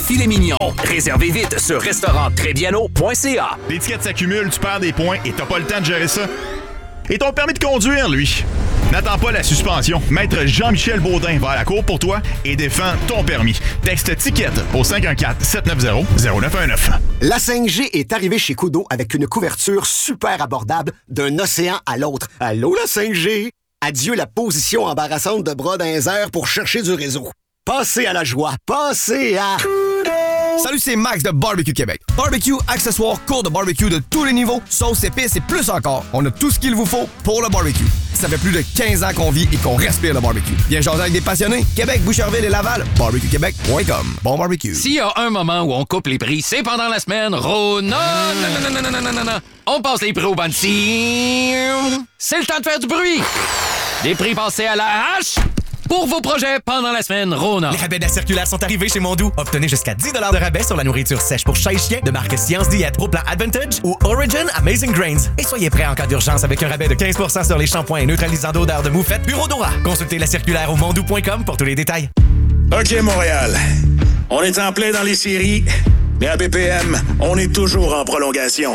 filet mignon. Réservez vite sur restauranttrèsbieno.ca. L'étiquette s'accumule, tu perds des points et t'as pas le temps de gérer ça. Et ton permis de conduire, lui? N'attends pas la suspension. Maître Jean-Michel Baudin va à la cour pour toi et défend ton permis. Texte Ticket au 514-790-0919. La 5G est arrivée chez Kudo avec une couverture super abordable d'un océan à l'autre. Allô, la 5G? Adieu la position embarrassante de bras dans les airs pour chercher du réseau. Passez à la joie. Passez à... Salut, c'est Max de Barbecue Québec. Barbecue, accessoires, cours de barbecue de tous les niveaux, sauce, épices et plus encore. On a tout ce qu'il vous faut pour le barbecue. Ça fait plus de 15 ans qu'on vit et qu'on respire le barbecue. Viens jaser avec des passionnés. Québec, Boucherville et Laval. BarbecueQuébec.com. Bon barbecue. S'il y a un moment où on coupe les prix, c'est pendant la semaine. Non. On passe les prix au Banty. C'est le temps de faire du bruit. Des prix passés à la hache. Pour vos projets pendant la semaine, Rona. Les rabais de la circulaire sont arrivés chez Mondou. Obtenez jusqu'à 10 $ de rabais sur la nourriture sèche pour chat et chien de marque Science Diète, Pro Plan Advantage ou Origin Amazing Grains. Et soyez prêts en cas d'urgence avec un rabais de 15% sur les shampoings et neutralisants d'odeur de moufette Bureau Dora. Consultez la circulaire au mondou.com pour tous les détails. OK, Montréal. On est en plein dans les séries, mais à BPM, on est toujours en prolongation.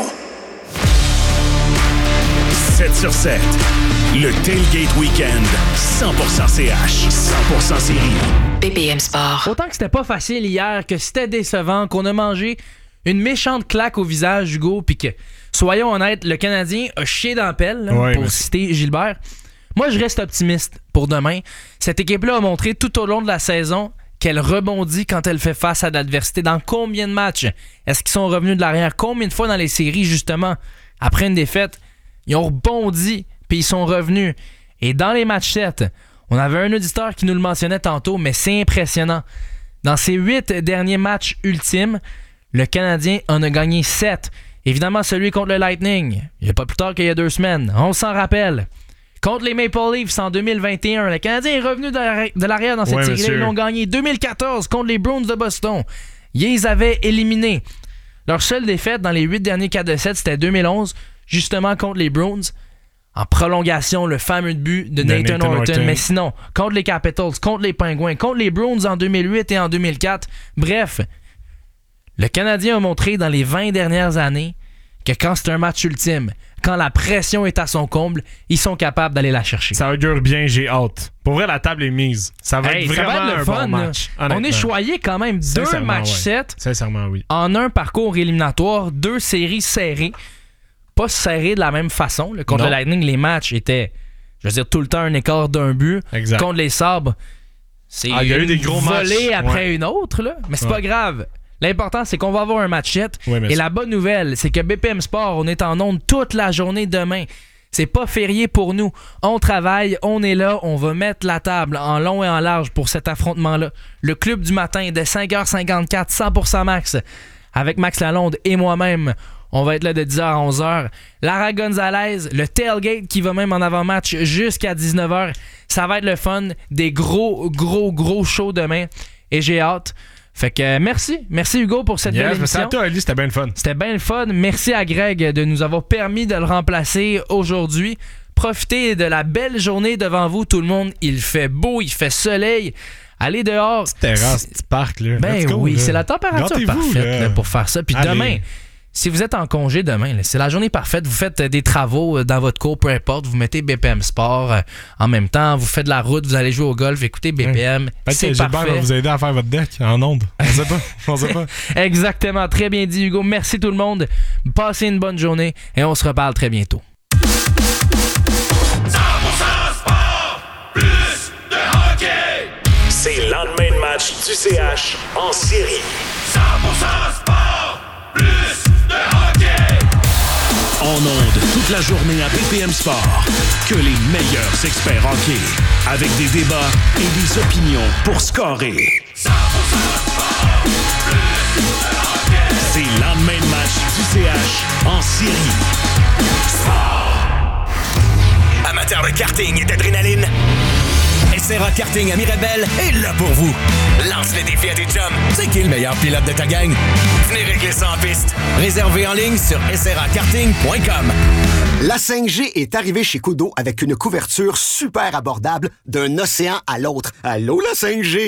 7 sur 7. Le Tailgate Weekend. 100% CH. 100% série. BPM Sport. Autant que c'était pas facile hier, que c'était décevant, qu'on a mangé une méchante claque au visage, Hugo, puis que, soyons honnêtes, le Canadien a chié dans la pelle, là, pour citer Gilbert. Moi, je reste optimiste pour demain. Cette équipe-là a montré tout au long de la saison qu'elle rebondit quand elle fait face à l'adversité. Dans combien de matchs est-ce qu'ils sont revenus de l'arrière? Combien de fois dans les séries, justement, après une défaite, ils ont rebondi puis ils sont revenus. Et dans les matchs 7, on avait un auditeur qui nous le mentionnait tantôt, mais c'est impressionnant. Dans ces 8 derniers matchs ultimes, le Canadien en a gagné 7. Évidemment, celui contre le Lightning, il n'y a pas plus tard qu'il y a 2 semaines. On s'en rappelle. Contre les Maple Leafs en 2021, le Canadien est revenu de l'arrière dans cette série-là. Ils l'ont gagné. 2014 contre les Bruins de Boston. Ils les avaient éliminés. Leur seule défaite dans les 8 derniers 4 de 7, c'était 2011, justement contre les Bruins. En prolongation, le fameux but de Nathan Horton. Mais sinon, contre les Capitals, contre les Penguins, contre les Bruins en 2008 et en 2004. Bref, le Canadien a montré dans les 20 dernières années que quand c'est un match ultime, quand la pression est à son comble, ils sont capables d'aller la chercher. Ça augure bien, j'ai hâte. Pour vrai, la table est mise. Ça va être vraiment le un fun, bon match. On est choyé quand même 2 matchs 7. Sincèrement, oui. En un parcours éliminatoire, 2 séries serrées. Pas serré de la même façon. Là. Contre le Lightning, les matchs étaient, je veux dire, tout le temps un écart d'un but. Exact. Contre les Sabres, c'est il y a eu des gros volée matchs après une autre. Là. Mais c'est pas grave. L'important, c'est qu'on va avoir un match 7. Et la bonne nouvelle, c'est que BPM Sport, on est en onde toute la journée demain. C'est pas férié pour nous. On travaille, on est là, on va mettre la table en long et en large pour cet affrontement-là. Le club du matin de 5h54, 100% max, avec Max Lalonde et moi-même. On va être là de 10h à 11h. Lara Gonzalez, le tailgate qui va même en avant-match jusqu'à 19h. Ça va être le fun. Des gros shows demain. Et j'ai hâte. Fait que merci Hugo pour cette belle émission. Merci à toi, Ali, c'était bien le fun. C'était bien le fun. Merci à Greg de nous avoir permis de le remplacer aujourd'hui. Profitez de la belle journée devant vous, tout le monde. Il fait beau, il fait soleil. Allez dehors. Petite terrasse, petit parc, là. Ben oui, là. C'est la température parfaite là, pour faire ça. Puis demain, si vous êtes en congé demain, là, c'est la journée parfaite. Vous faites des travaux dans votre cour, peu importe. Vous mettez BPM Sport en même temps. Vous faites de la route, vous allez jouer au golf, écoutez BPM. C'est parfait. Gilbert va vous aider à faire votre deck en ondes. On sait pas. Exactement. Très bien dit, Hugo. Merci tout le monde. Passez une bonne journée et on se reparle très bientôt. 100% sport, plus de hockey. C'est le lendemain de match du CH en série. 100% sport, plus de hockey. En ondes toute la journée à BPM Sport. Que les meilleurs experts hockey. Avec des débats et des opinions pour scorer. 100% sport, plus de hockey. C'est le lendemain de match du CH en série. Sport. Amateurs de karting et d'adrénaline, SRA Karting à Mirabel est là pour vous. Lance les défis à tes chums. C'est qui le meilleur pilote de ta gang? Venez régler ça en piste. Réservé en ligne sur srakarting.com. La 5G est arrivée chez Kudo avec une couverture super abordable d'un océan à l'autre. Allô, la 5G?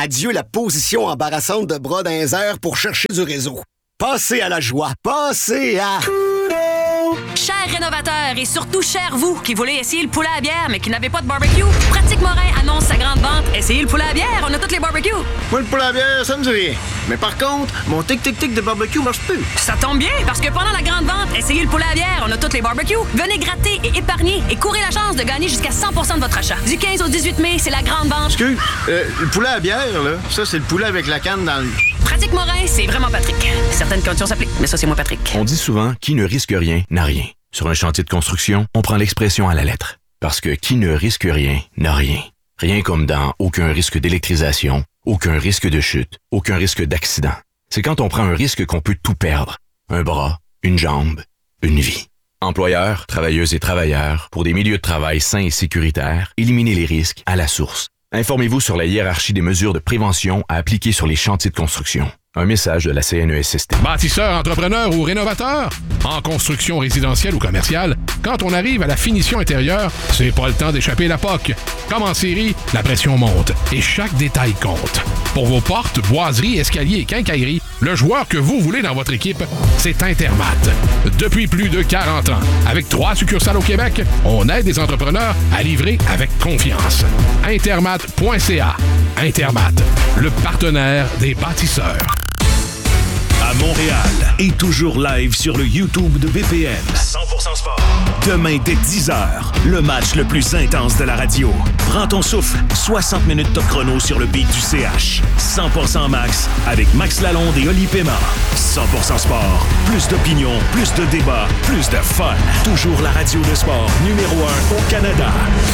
Adieu la position embarrassante de bras dans les airs pour chercher du réseau. Passez à la joie. Passez à... Chers rénovateurs et surtout chers vous qui voulez essayer le poulet à bière mais qui n'avez pas de barbecue, Pratique Morin annonce sa grande vente. Essayez le poulet à bière, on a tous les barbecues. Moi, le poulet à bière, ça me dit rien. Mais par contre, mon tic-tic-tic de barbecue marche plus. Ça tombe bien, parce que pendant la grande vente, essayez le poulet à bière, on a tous les barbecues. Venez gratter et épargner et courez la chance de gagner jusqu'à 100% de votre achat. Du 15 au 18 mai, c'est la grande vente. Excuse, le poulet à bière, là, ça, c'est le poulet avec la canne dans le... Pratique Morin, c'est vraiment Patrick. Certaines conditions s'appliquent, mais ça, c'est moi, Patrick. On dit souvent, qui ne risque rien n'a rien. Sur un chantier de construction, on prend l'expression à la lettre. Parce que qui ne risque rien n'a rien. Rien comme dans aucun risque d'électrisation, aucun risque de chute, aucun risque d'accident. C'est quand on prend un risque qu'on peut tout perdre. Un bras, une jambe, une vie. Employeurs, travailleuses et travailleurs, pour des milieux de travail sains et sécuritaires, éliminez les risques à la source. Informez-vous sur la hiérarchie des mesures de prévention à appliquer sur les chantiers de construction. Un message de la CNESST. Bâtisseur, entrepreneur ou rénovateur? En construction résidentielle ou commerciale, quand on arrive à la finition intérieure, c'est pas le temps d'échapper la POC. Comme en série, la pression monte et chaque détail compte. Pour vos portes, boiseries, escaliers et quincailleries, le joueur que vous voulez dans votre équipe, c'est Intermat. Depuis plus de 40 ans, avec 3 succursales au Québec, on aide les entrepreneurs à livrer avec confiance. Intermat.ca. Intermat, le partenaire des bâtisseurs. À Montréal et toujours live sur le YouTube de BPM. 100% sport. Demain dès 10h, le match le plus intense de la radio. Prends ton souffle, 60 minutes top chrono sur le beat du CH. 100% max avec Max Lalonde et Oli Paiement. 100% sport, plus d'opinion, plus de débats, plus de fun. Toujours la radio de sport numéro 1 au Canada.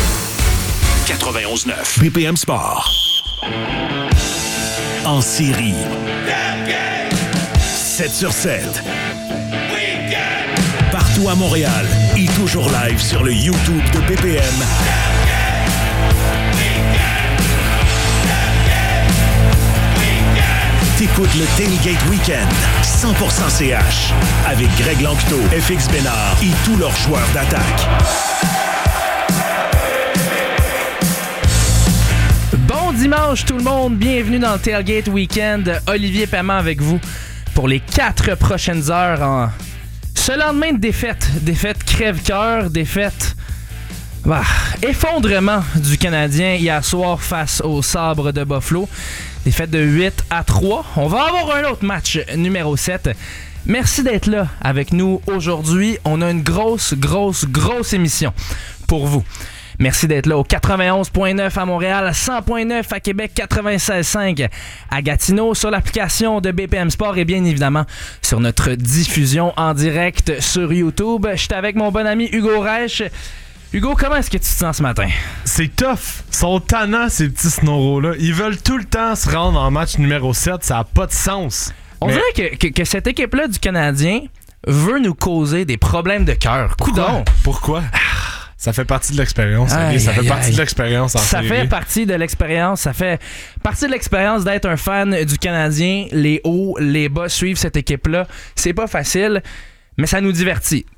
91.9 BPM Sport. En série. 7 sur 7. Partout à Montréal et toujours live sur le YouTube de BPM. T'écoutes le Tailgate Weekend 100% CH avec Greg Lanctot, FX Bénard et tous leurs joueurs d'attaque. Bon dimanche tout le monde, bienvenue dans le Tailgate Weekend. Olivier Paiement avec vous pour les 4 prochaines heures en ce lendemain de défaite crève-cœur, défaite effondrement du Canadien hier soir face aux Sabres de Buffalo, défaite de 8-3. On va avoir un autre match numéro 7. Merci d'être là avec nous aujourd'hui. On a une grosse émission pour vous. Merci d'être là au 91.9 à Montréal, 100.9 à Québec, 96.5 à Gatineau, sur l'application de BPM Sport et bien évidemment sur notre diffusion en direct sur YouTube. Je suis avec mon bon ami Hugo Reich. Hugo, comment est-ce que tu te sens ce matin? C'est tough. Ils sont tannants, ces petits snoros-là. Ils veulent tout le temps se rendre en match numéro 7. Ça n'a pas de sens. On dirait que cette équipe-là du Canadien veut nous causer des problèmes de cœur. Pourquoi? Ça fait partie de l'expérience. Ça fait partie de l'expérience en série. Ça fait partie de l'expérience. Ça fait partie de l'expérience d'être un fan du Canadien. Les hauts, les bas suivent cette équipe-là. C'est pas facile, mais ça nous divertit.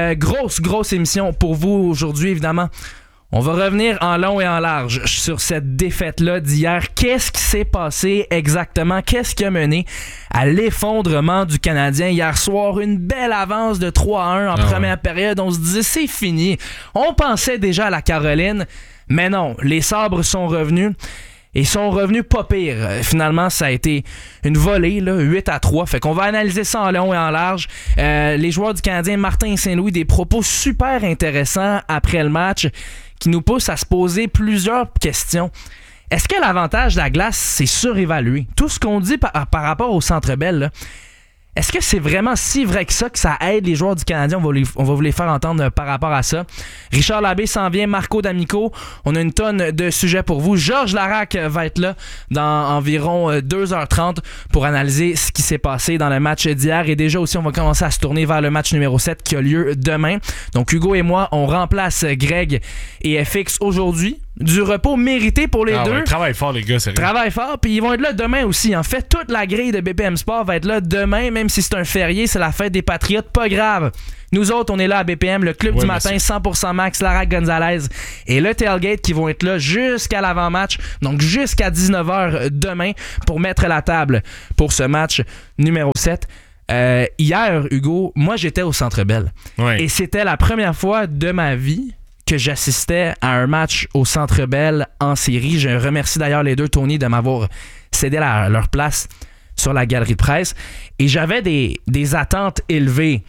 Grosse émission pour vous aujourd'hui, évidemment. On va revenir en long et en large sur cette défaite-là d'hier. Qu'est-ce qui s'est passé exactement? Qu'est-ce qui a mené à l'effondrement du Canadien hier soir? Une belle avance de 3-1 en première période. On se disait c'est fini. On pensait déjà à la Caroline, mais non, les Sabres sont revenus. Et sont revenus pas pire. Finalement, ça a été une volée, là, 8-3. Fait qu'on va analyser ça en long et en large. Les joueurs du Canadien, Martin Saint-Louis, des propos super intéressants après le match qui nous poussent à se poser plusieurs questions. Est-ce que l'avantage de la glace, c'est surévalué? Tout ce qu'on dit par rapport au Centre Bell, là, est-ce que c'est vraiment si vrai que ça aide les joueurs du Canadien? On va vous les faire entendre par rapport à ça. Richard Labbé s'en vient, Marco D'Amico. On a une tonne de sujets pour vous. Georges Larac va être là dans environ 2h30 pour analyser ce qui s'est passé dans le match d'hier. Et déjà aussi, on va commencer à se tourner vers le match numéro 7 qui a lieu demain. Donc Hugo et moi, on remplace Greg et FX aujourd'hui. du repos mérité pour les deux. Ouais, travaille fort, les gars, sérieux. Travaille fort, puis ils vont être là demain aussi. En fait, toute la grille de BPM Sport va être là demain, même si c'est un férié, c'est la fête des Patriotes, pas grave. Nous autres, on est là à BPM, le club du matin, 100% Max, Lara Gonzalez et le Tailgate qui vont être là jusqu'à l'avant-match, donc jusqu'à 19h demain pour mettre la table pour ce match numéro 7. Hier, Hugo, moi j'étais au Centre Bell et c'était la première fois de ma vie que j'assistais à un match au Centre Bell en série. Je remercie d'ailleurs les deux, Tony, de m'avoir cédé leur place sur la galerie de presse. Et j'avais des attentes élevées.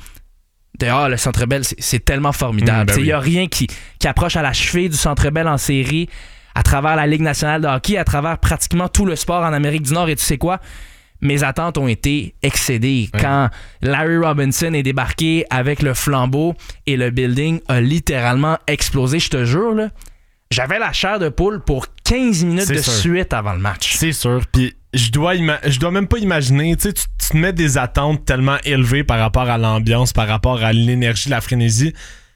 Le Centre Bell, c'est tellement formidable. Il n'y a rien qui approche à la cheville du Centre Bell en série, à travers la Ligue nationale de hockey, à travers pratiquement tout le sport en Amérique du Nord. Et tu sais quoi? Mes attentes ont été excédées quand Larry Robinson est débarqué avec le flambeau et le building a littéralement explosé. Je te jure, là, j'avais la chair de poule pour 15 minutes suite avant le match. C'est sûr. Puis je dois même pas imaginer. Tu te mets des attentes tellement élevées par rapport à l'ambiance, par rapport à l'énergie, la frénésie.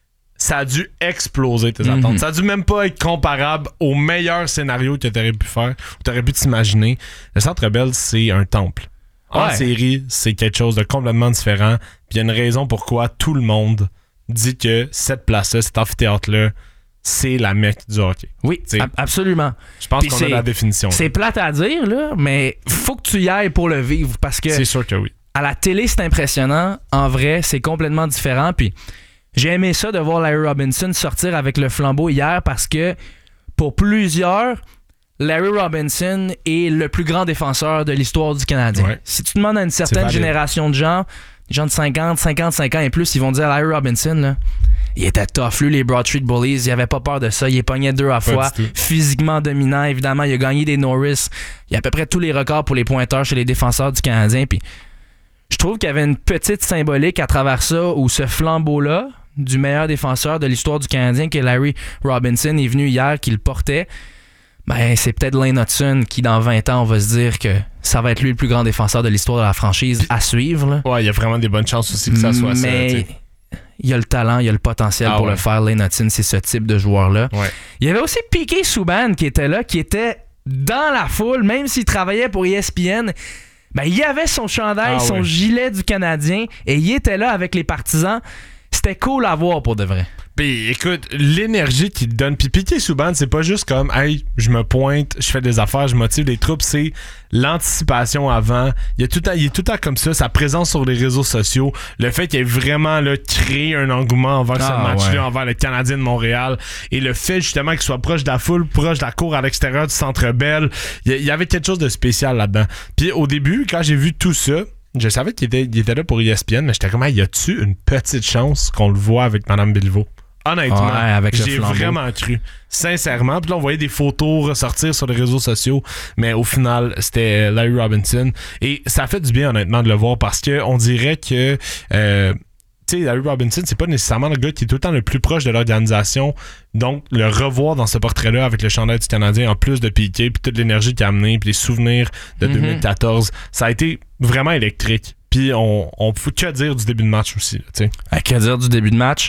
Ça a dû exploser tes attentes. Ça a dû même pas être comparable au meilleur scénario que tu aurais pu faire ou tu aurais pu t'imaginer. Le Centre Bell, c'est un temple. En série, c'est quelque chose de complètement différent. Puis il y a une raison pourquoi tout le monde dit que cette place-là, cet amphithéâtre-là, c'est la Mecque du hockey. Oui, absolument. Je pense qu'on a la définition. C'est plate à dire, là, mais faut que tu y ailles pour le vivre parce que c'est sûr que oui. À la télé, c'est impressionnant. En vrai, c'est complètement différent. Puis j'ai aimé ça de voir Larry Robinson sortir avec le flambeau hier parce que pour plusieurs, Larry Robinson est le plus grand défenseur de l'histoire du Canadien. Ouais. Si tu demandes à une certaine génération de gens de 50, 55 ans et plus, ils vont dire Larry Robinson, là, il était tough. Lui, les Broad Street Bullies, il avait pas peur de ça. Il est pogné 2 à fois. Physiquement dominant, évidemment. Il a gagné des Norris. Il a à peu près tous les records pour les pointeurs chez les défenseurs du Canadien. Puis je trouve qu'il y avait une petite symbolique à travers ça où ce flambeau-là du meilleur défenseur de l'histoire du Canadien que Larry Robinson est venu hier, qu'il portait. Ben, c'est peut-être Lane Hudson qui, dans 20 ans, on va se dire que ça va être lui le plus grand défenseur de l'histoire de la franchise à suivre. Là. Ouais, il y a vraiment des bonnes chances aussi que ça soit ça. Mais il y a le talent, il y a le potentiel pour le faire. Lane Hudson, c'est ce type de joueur-là. Ouais. Il y avait aussi Piqué Subban qui était là, qui était dans la foule, même s'il travaillait pour ESPN. Ben, il avait son chandail, son gilet du Canadien et il était là avec les partisans. C'était cool à voir pour de vrai. Puis écoute, l'énergie qu'il te donne. Puis Piqué Subban, c'est pas juste comme hey, je me pointe, je fais des affaires, je motive les troupes, c'est l'anticipation avant. Il est tout le temps comme ça, sa présence sur les réseaux sociaux, le fait qu'il ait vraiment là, créé un engouement envers ce match-là, envers le Canadien de Montréal, et le fait justement qu'il soit proche de la foule, proche de la cour à l'extérieur du Centre Bell, il y avait quelque chose de spécial là-dedans. Puis au début, quand j'ai vu tout ça, je savais qu'il était là pour ESPN, mais j'étais comme, y a-tu une petite chance qu'on le voit avec Mme Bilvaux? Honnêtement, j'ai vraiment cru. Sincèrement. Puis là, on voyait des photos ressortir sur les réseaux sociaux, mais au final, c'était Larry Robinson. Et ça fait du bien, honnêtement, de le voir parce qu'on dirait que... tu sais, Larry Robinson, c'est pas nécessairement le gars qui est tout le temps le plus proche de l'organisation. Donc, le revoir dans ce portrait-là avec le chandail du Canadien, en plus de Piqué, puis toute l'énergie qu'il a amené, puis les souvenirs de 2014, ça a été vraiment électrique. Puis, on peut que dire du début de match aussi. Tu sais. Que dire du début de match?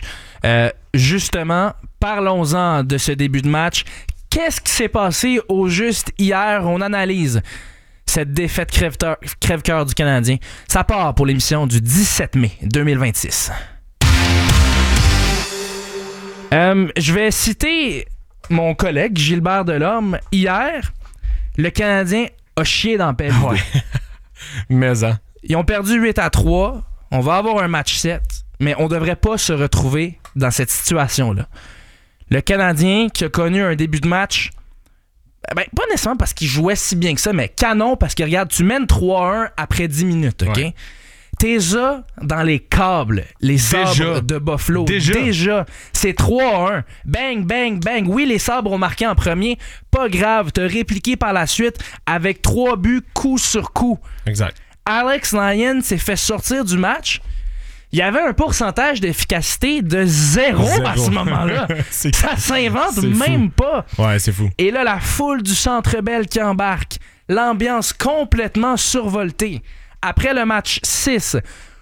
Justement, parlons-en de ce début de match. Qu'est-ce qui s'est passé au juste hier? On analyse cette défaite crève-cœur du Canadien. Ça part pour l'émission du 17 mai 2026. Je vais citer mon collègue Gilbert Delorme. Hier, le Canadien a chié dans le pelle. Ouais. Mais ça. Ils ont perdu 8-3. On va avoir un match 7, mais on devrait pas se retrouver dans cette situation-là. Le Canadien qui a connu un début de match... Ben, pas nécessairement parce qu'il jouait si bien que ça, mais canon parce que, regarde, tu mènes 3-1 après 10 minutes, OK? Ouais. T'es dans les câbles, les sabres de Buffalo. Déjà. C'est 3-1. Bang, bang, bang. Oui, les sabres ont marqué en premier. Pas grave. T'as répliqué par la suite avec 3 buts coup sur coup. Exact. Alex Lyon s'est fait sortir du match. Il y avait un pourcentage d'efficacité de 0 à ce moment-là. Ça s'invente même pas. Ouais, c'est fou. Et là, la foule du Centre Bell qui embarque. L'ambiance complètement survoltée. Après le match 5,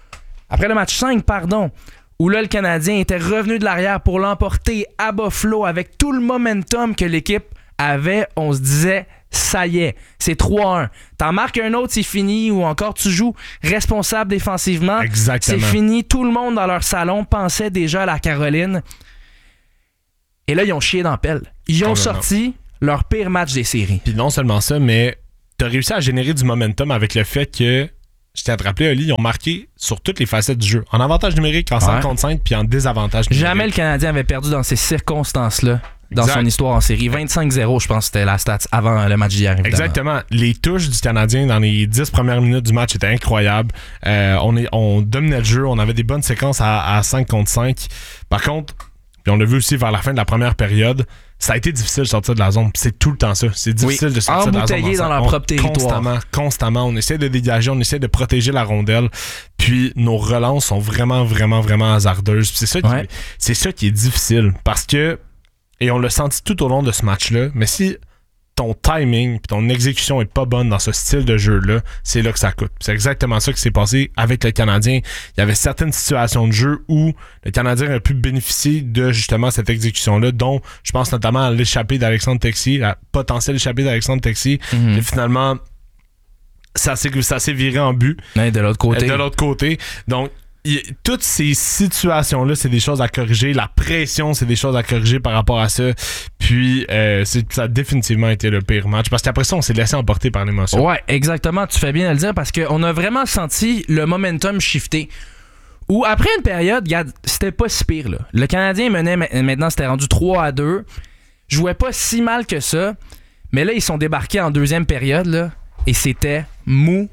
où là, le Canadien était revenu de l'arrière pour l'emporter à Buffalo avec tout le momentum que l'équipe on se disait, ça y est, c'est 3-1. T'en marques un autre, c'est fini, ou encore tu joues responsable défensivement. Exactement. C'est fini. Tout le monde dans leur salon pensait déjà à la Caroline. Et là, ils ont chié dans la pelle. Ils ont sorti leur pire match des séries. Puis non seulement ça, mais t'as réussi à générer du momentum avec le fait que, je t'ai rappelé, Oli, ils ont marqué sur toutes les facettes du jeu. En avantage numérique, en 5 contre 5, puis en désavantage numérique. Jamais le Canadien avait perdu dans ces circonstances-là. Dans son histoire en série. 25-0, je pense que c'était la stat avant le match d'hier. Évidemment. Exactement. Les touches du Canadien dans les 10 premières minutes du match étaient incroyables. On dominait le jeu. On avait des bonnes séquences à 5 contre 5. Par contre, puis on l'a vu aussi vers la fin de la première période, ça a été difficile de sortir de la zone. C'est tout le temps ça. C'est difficile de sortir de la zone. Embouteillé dans leur propre territoire. Constamment. On essaie de dégager, on essaie de protéger la rondelle. Puis nos relances sont vraiment, vraiment, vraiment hasardeuses. Puis c'est ça qui est difficile. Parce que, et on l'a senti tout au long de ce match-là, mais si ton timing et ton exécution est pas bonne dans ce style de jeu-là, c'est là que ça coûte. C'est exactement ça qui s'est passé avec le Canadien. Il y avait certaines situations de jeu où le Canadien aurait pu bénéficier de justement cette exécution-là, dont je pense notamment à l'échappée d'Alexandre Texier, la potentielle échappée d'Alexandre Texier. Et finalement, ça s'est viré en but. Mais de l'autre côté. Donc, toutes ces situations-là, c'est des choses à corriger. La pression, c'est des choses à corriger par rapport à ça. Puis, ça a définitivement été le pire match. Parce qu'après ça, on s'est laissé emporter par l'émotion. Ouais, exactement. Tu fais bien de le dire parce qu'on a vraiment senti le momentum shifter. Où, après une période, regarde, c'était pas si pire. Là. Le Canadien menait, maintenant, c'était rendu 3-2. Jouait pas si mal que ça. Mais là, ils sont débarqués en deuxième période. Là, et c'était mou.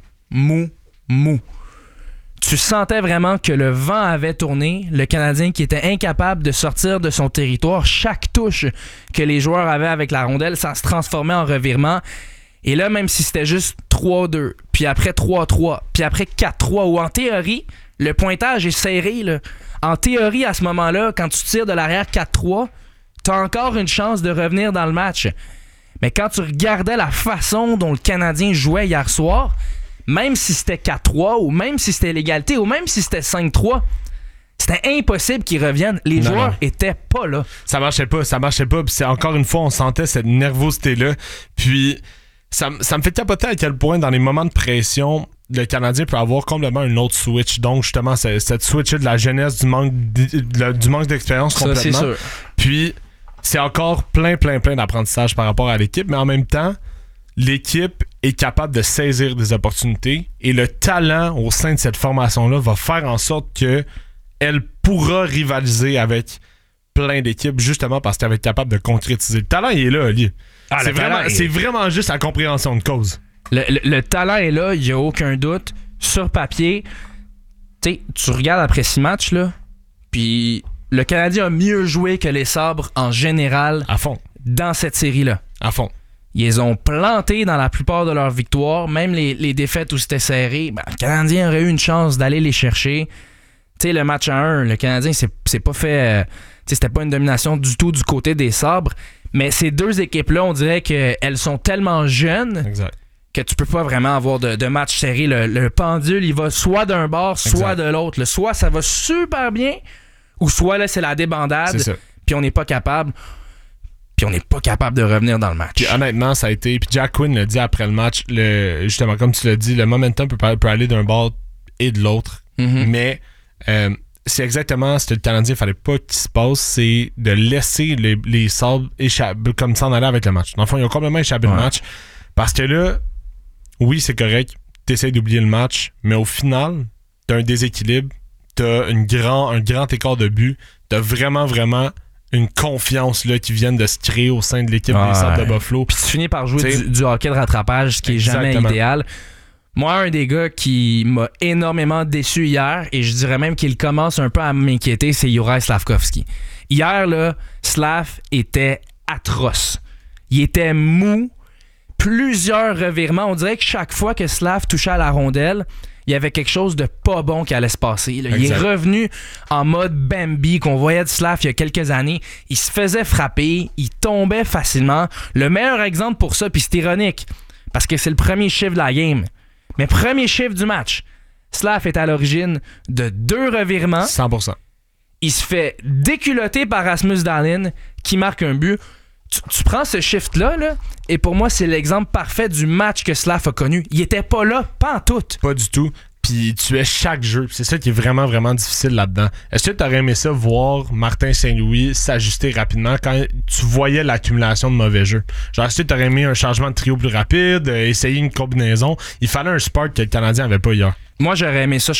Tu sentais vraiment que le vent avait tourné, le Canadien qui était incapable de sortir de son territoire. Chaque touche que les joueurs avaient avec la rondelle, ça se transformait en revirement. Et là, même si c'était juste 3-2, puis après 3-3, puis après 4-3, où en théorie, le pointage est serré. Là. En théorie, à ce moment-là, quand tu tires de l'arrière 4-3, t'as encore une chance de revenir dans le match. Mais quand tu regardais la façon dont le Canadien jouait hier soir, même si c'était 4-3, ou même si c'était l'égalité, ou même si c'était 5-3, c'était impossible qu'ils reviennent. Les joueurs étaient pas là. Ça marchait pas. Puis c'est encore une fois, on sentait cette nervosité-là. Puis ça me fait capoter à quel point, dans les moments de pression, le Canadien peut avoir complètement une autre switch. Donc, justement, cette switch de la jeunesse, du manque d'expérience complètement. Ça, c'est sûr. Puis, c'est encore plein d'apprentissage par rapport à l'équipe, mais en même temps, l'équipe est capable de saisir des opportunités et le talent au sein de cette formation-là va faire en sorte qu'elle pourra rivaliser avec plein d'équipes justement parce qu'elle va être capable de concrétiser. Le talent, il est là, Oli. C'est vraiment juste la compréhension de cause. Le talent est là, il n'y a aucun doute. Sur papier, tu regardes après 6 matchs, là, puis le Canadien a mieux joué que les Sabres en général à fond dans cette série-là. À fond. Ils les ont plantés dans la plupart de leurs victoires, même les défaites où c'était serré. Le Canadien aurait eu une chance d'aller les chercher. T'sais, le match à 1, le Canadien, c'est pas fait. C'était pas une domination du tout du côté des Sabres. Mais ces deux équipes-là, on dirait qu'elles sont tellement jeunes que tu peux pas vraiment avoir de match serré. Le pendule, il va soit d'un bord, soit de l'autre. Soit ça va super bien, ou soit là, c'est la débandade, puis on n'est pas capable. Puis on n'est pas capable de revenir dans le match. Puis honnêtement, ça a été... Puis Jack Quinn l'a dit après le match, justement, comme tu l'as dit, le momentum peut aller d'un bord et de l'autre. Mais c'est exactement ce que le Canadien ne fallait pas qu'il se passe, c'est de laisser les Sabres échapper, comme s'en aller avec le match. Dans le fond, ils ont complètement échappé le match. Parce que là, oui, c'est correct, tu essaies d'oublier le match, mais au final, tu as un déséquilibre, tu as un grand écart de but, tu as vraiment une confiance là, qui vient de se créer au sein de l'équipe des Sabres de Buffalo. Puis tu finis par jouer du hockey de rattrapage, ce qui est jamais idéal. Moi, un des gars qui m'a énormément déçu hier, et je dirais même qu'il commence un peu à m'inquiéter, c'est Juraj Slafkovský. Hier, là, Slav était atroce. Il était mou. Plusieurs revirements. On dirait que chaque fois que Slav touchait à la rondelle, il y avait quelque chose de pas bon qui allait se passer. Là. Il est revenu en mode Bambi qu'on voyait de Slav il y a quelques années. Il se faisait frapper, il tombait facilement. Le meilleur exemple pour ça, puis c'est ironique, parce que c'est le premier chiffre de la game, mais premier chiffre du match. Slav est à l'origine de 2 revirements. 100%. Il se fait déculotter par Rasmus Dahlin, qui marque un but. Tu prends ce shift-là, là, et pour moi, c'est l'exemple parfait du match que Slav a connu. Il était pas là, pas en tout. Pas du tout. Puis tu es chaque jeu. C'est ça qui est vraiment, vraiment difficile là-dedans. Est-ce que tu aurais aimé ça, voir Martin Saint-Louis s'ajuster rapidement quand tu voyais l'accumulation de mauvais jeux? Genre, est-ce que tu aurais aimé un changement de trio plus rapide, essayer une combinaison? Il fallait un spark que le Canadien avait pas hier. Moi, j'aurais aimé ça